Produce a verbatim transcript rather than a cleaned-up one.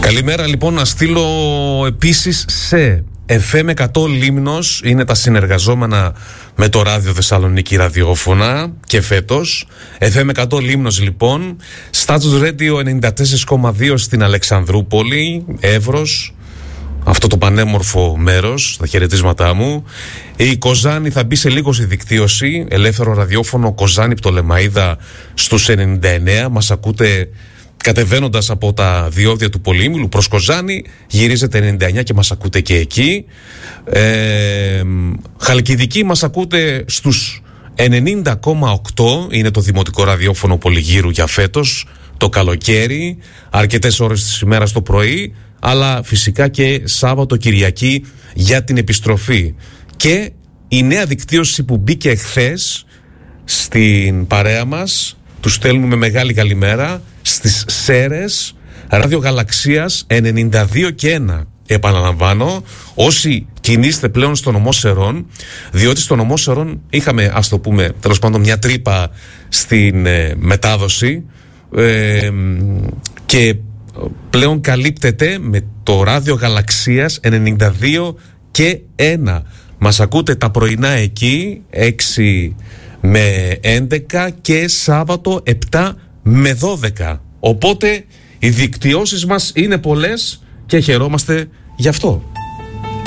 Καλημέρα λοιπόν, να στείλω επίσης σε εφ εμ εκατό Λίμνος, είναι τα συνεργαζόμενα με το Ράδιο Θεσσαλονίκη ραδιόφωνα και φέτος. εφ εμ εκατό Λίμνος λοιπόν, Status Radio ενενήντα τέσσερα κόμμα δύο στην Αλεξανδρούπολη, Εύρος, αυτό το πανέμορφο μέρος, τα χαιρετίσματά μου. Η Κοζάνη θα μπει σε λίγο στη δικτύωση, ελεύθερο ραδιόφωνο Κοζάνη Πτολεμαΐδα στους ενενήντα εννέα, μας ακούτε κατεβαίνοντας από τα διόδια του Πολύμιλου προς Κοζάνη, γυρίζετε ενενήντα εννέα και μας ακούτε και εκεί. ε, Χαλκιδική μας ακούτε στους ενενήντα κόμμα οκτώ, είναι το δημοτικό ραδιόφωνο Πολυγύρου για φέτος, το καλοκαίρι, αρκετές ώρες της ημέρας το πρωί, αλλά φυσικά και Σάββατο Κυριακή για την επιστροφή. Και η νέα δικτύωση που μπήκε εχθές στην παρέα μας, του στέλνουμε μεγάλη καλημέρα, στις Σέρες, Ράδιο Γαλαξίας ενενήντα δύο και ένα. Επαναλαμβάνω, όσοι κινείστε πλέον στο νομό Σερών, διότι στο νομό Σερών είχαμε, ας το πούμε, τέλος πάντων μια τρύπα στην ε, μετάδοση ε, και πλέον καλύπτεται με το Ράδιο Γαλαξίας ενενήντα δύο και ένα. Μας ακούτε τα πρωινά εκεί έξι με έντεκα και Σάββατο επτά με δώδεκα. Οπότε οι δικτυώσεις μας είναι πολλές και χαιρόμαστε γι' αυτό.